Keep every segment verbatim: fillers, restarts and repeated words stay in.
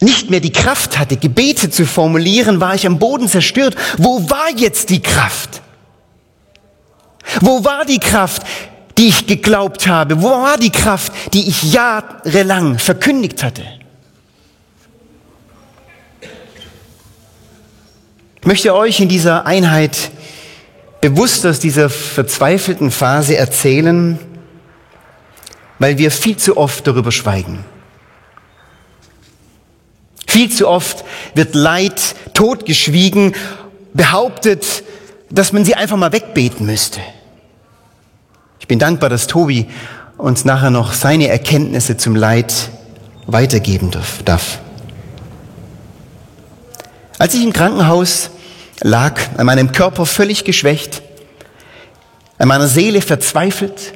nicht mehr die Kraft hatte, Gebete zu formulieren, war ich am Boden zerstört. Wo war jetzt die Kraft? Wo war die Kraft, die ich geglaubt habe? Wo war die Kraft, die ich jahrelang verkündigt hatte? Ich möchte euch in dieser Einheit bewusst aus dieser verzweifelten Phase erzählen, weil wir viel zu oft darüber schweigen. Viel zu oft wird Leid totgeschwiegen, behauptet, dass man sie einfach mal wegbeten müsste. Ich bin dankbar, dass Tobi uns nachher noch seine Erkenntnisse zum Leid weitergeben darf. Als ich im Krankenhaus lag, an meinem Körper völlig geschwächt, an meiner Seele verzweifelt,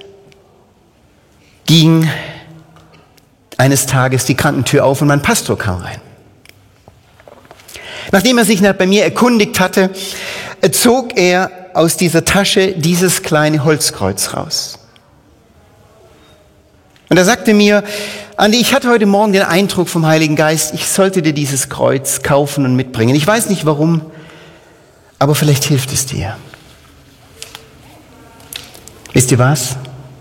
ging eines Tages die Krankentür auf und mein Pastor kam rein. Nachdem er sich bei mir erkundigt hatte, zog er aus dieser Tasche dieses kleine Holzkreuz raus. Und er sagte mir: Andi, ich hatte heute Morgen den Eindruck vom Heiligen Geist, ich sollte dir dieses Kreuz kaufen und mitbringen. Ich weiß nicht warum, aber vielleicht hilft es dir. Wisst ihr was?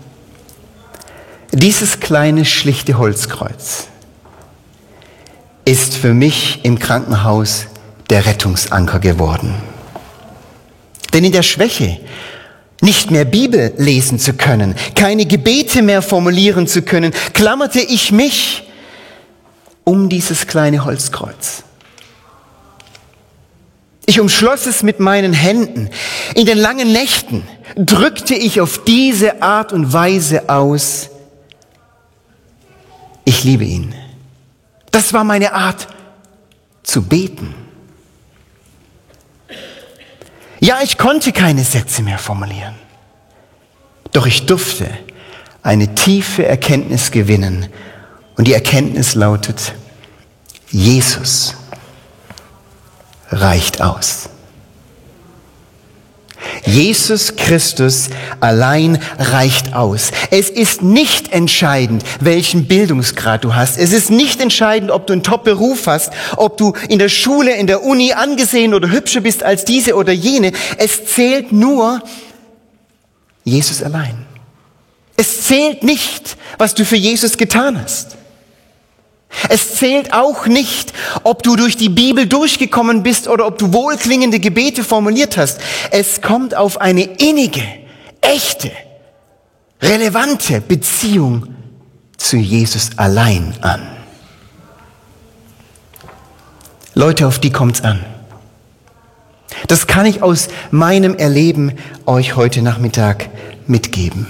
Dieses kleine, schlichte Holzkreuz ist für mich im Krankenhaus der Rettungsanker geworden. Denn in der Schwäche, nicht mehr Bibel lesen zu können, keine Gebete mehr formulieren zu können, klammerte ich mich um dieses kleine Holzkreuz. Ich umschloss es mit meinen Händen. In den langen Nächten drückte ich auf diese Art und Weise aus: Ich liebe ihn. Das war meine Art zu beten. Ja, ich konnte keine Sätze mehr formulieren. Doch ich durfte eine tiefe Erkenntnis gewinnen. Und die Erkenntnis lautet: Jesus reicht aus. Jesus Christus allein reicht aus. Es ist nicht entscheidend, welchen Bildungsgrad du hast. Es ist nicht entscheidend, ob du einen Top-Beruf hast, ob du in der Schule, in der Uni angesehen oder hübscher bist als diese oder jene. Es zählt nur Jesus allein. Es zählt nicht, was du für Jesus getan hast. Es zählt auch nicht, ob du durch die Bibel durchgekommen bist oder ob du wohlklingende Gebete formuliert hast. Es kommt auf eine innige, echte, relevante Beziehung zu Jesus allein an. Leute, auf die kommt's an. Das kann ich aus meinem Erleben euch heute Nachmittag mitgeben.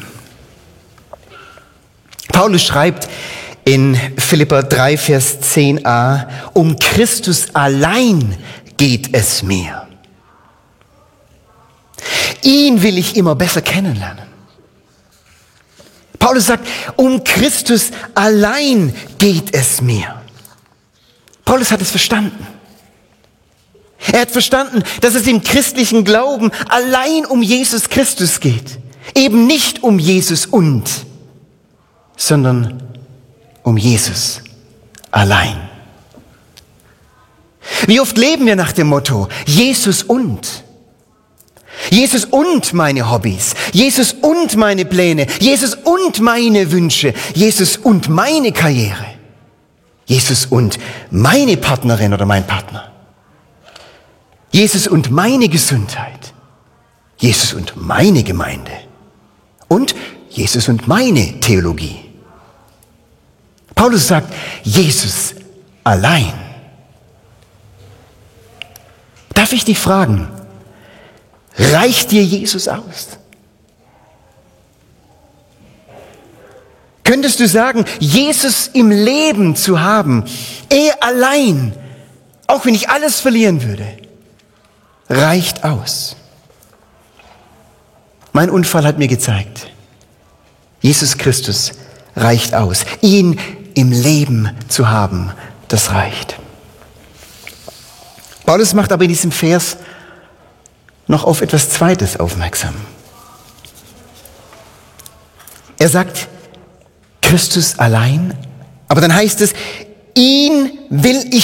Paulus schreibt in Philipper drei, Vers zehn a: Um Christus allein geht es mir. Ihn will ich immer besser kennenlernen. Paulus sagt, um Christus allein geht es mir. Paulus hat es verstanden. Er hat verstanden, dass es im christlichen Glauben allein um Jesus Christus geht. Eben nicht um Jesus und, sondern um Jesus allein. Wie oft leben wir nach dem Motto: Jesus und. Jesus und meine Hobbys. Jesus und meine Pläne. Jesus und meine Wünsche. Jesus und meine Karriere. Jesus und meine Partnerin oder mein Partner. Jesus und meine Gesundheit. Jesus und meine Gemeinde. Und Jesus und meine Theologie. Paulus sagt, Jesus allein. Darf ich dich fragen, reicht dir Jesus aus? Könntest du sagen, Jesus im Leben zu haben, er allein, auch wenn ich alles verlieren würde, reicht aus? Mein Unfall hat mir gezeigt, Jesus Christus reicht aus. Ihn im Leben zu haben, das reicht. Paulus macht aber in diesem Vers noch auf etwas Zweites aufmerksam. Er sagt, Christus allein, aber dann heißt es, ihn will ich